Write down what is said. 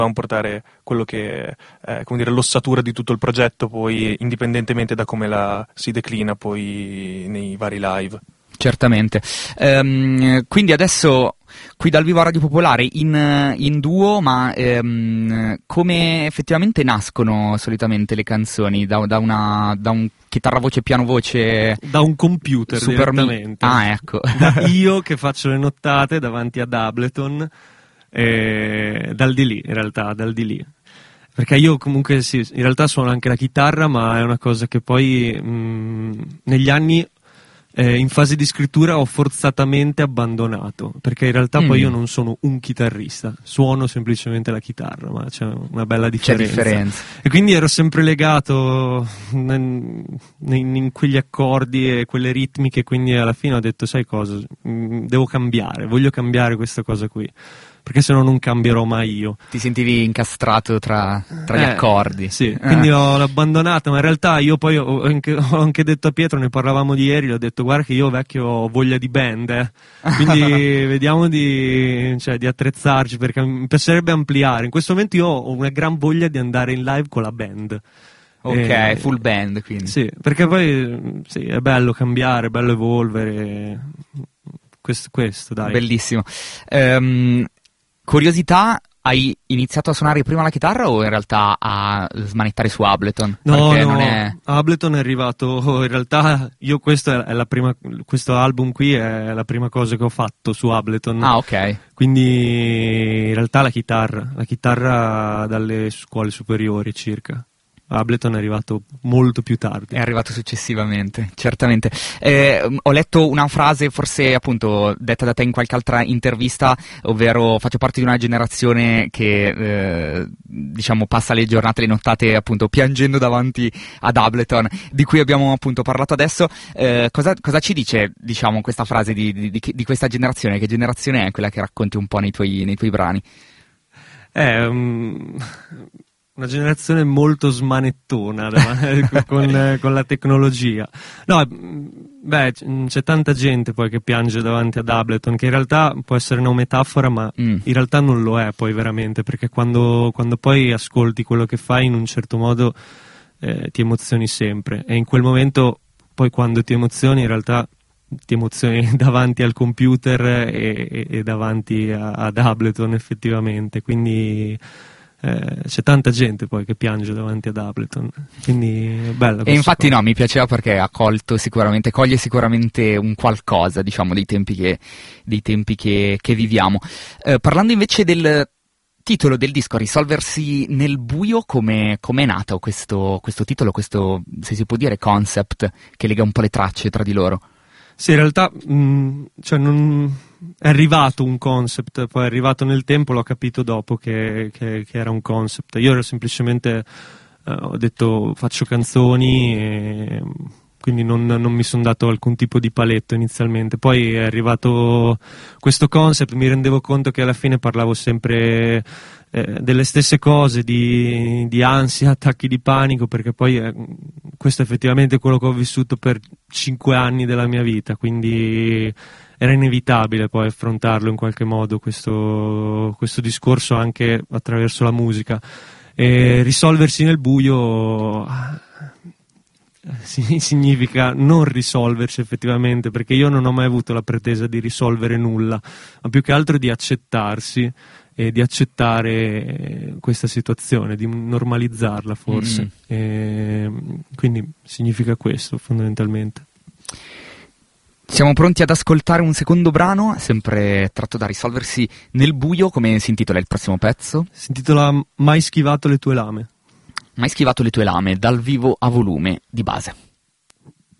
volevamo portare quello che è, come dire, l'ossatura di tutto il progetto, poi indipendentemente da come la si declina poi nei vari live. Certamente. Quindi adesso qui dal vivo a Radio Popolare in duo, ma come effettivamente nascono solitamente le canzoni? Da un chitarra voce piano voce? Da un computer direttamente. Ecco. Io che faccio le nottate davanti ad Ableton, dal di lì. Perché io comunque sì, in realtà suono anche la chitarra, ma è una cosa che poi negli anni in fase di scrittura ho forzatamente abbandonato, perché in realtà poi io non sono un chitarrista, suono semplicemente la chitarra, ma c'è una bella differenza. E quindi ero sempre legato in quegli accordi e quelle ritmiche, quindi alla fine ho detto, sai cosa, devo cambiare, voglio cambiare questa cosa qui, perché se no non cambierò mai io. Ti sentivi incastrato tra gli accordi. Sì, quindi l'ho abbandonato, ma in realtà io poi ho anche detto a Pietro, ne parlavamo di ieri, gli ho detto guarda che io vecchio ho voglia di band, quindi vediamo di attrezzarci, perché mi piacerebbe ampliare. In questo momento io ho una gran voglia di andare in live con la band. Ok, full band quindi. Sì, perché poi sì, è bello cambiare, è bello evolvere, questo dai. Bellissimo. Curiosità, hai iniziato a suonare prima la chitarra o in realtà a smanettare su Ableton? No, Ableton è arrivato, in realtà io questo album qui è la prima cosa che ho fatto su Ableton. Ah, ok. Quindi in realtà la chitarra dalle scuole superiori circa. Ableton è arrivato molto più tardi. È arrivato successivamente, certamente. Ho letto una frase, forse appunto detta da te in qualche altra intervista, ovvero faccio parte di una generazione che diciamo passa le giornate, le nottate appunto piangendo davanti ad Ableton, di cui abbiamo appunto parlato adesso. Cosa ci dice, diciamo, questa frase di questa generazione? Che generazione è quella che racconti un po' nei tuoi brani? Una generazione molto smanettona con la tecnologia. No, c'è tanta gente poi che piange davanti ad Ableton, che in realtà può essere una metafora, ma in realtà non lo è poi veramente, perché quando poi ascolti quello che fai in un certo modo ti emozioni sempre, e in quel momento poi quando ti emozioni in realtà ti emozioni davanti al computer e davanti ad Ableton effettivamente, quindi c'è tanta gente poi che piange davanti ad Ableton, quindi è bella. E infatti cosa. No, mi piaceva perché coglie sicuramente un qualcosa, diciamo, dei tempi che viviamo. Parlando invece del titolo del disco, Risolversi nel buio, come è nato questo titolo, questo, se si può dire, concept che lega un po' le tracce tra di loro? Sì, in realtà è arrivato un concept, poi è arrivato nel tempo, l'ho capito dopo che era un concept. Io ero semplicemente, ho detto faccio canzoni, e quindi non mi sono dato alcun tipo di paletto inizialmente. Poi è arrivato questo concept, mi rendevo conto che alla fine parlavo sempre delle stesse cose, di ansia, attacchi di panico, perché poi questo è effettivamente quello che ho vissuto per 5 anni della mia vita, quindi era inevitabile poi affrontarlo in qualche modo questo discorso anche attraverso la musica. E risolversi nel buio significa non risolversi effettivamente, perché io non ho mai avuto la pretesa di risolvere nulla, ma più che altro di accettarsi e di accettare questa situazione, di normalizzarla forse. Quindi significa questo fondamentalmente. Siamo pronti ad ascoltare un secondo brano, sempre tratto da Risolversi nel buio. Come si intitola il prossimo pezzo? Si intitola Mai schivato le tue lame. Mai schivato le tue lame, dal vivo a volume di base.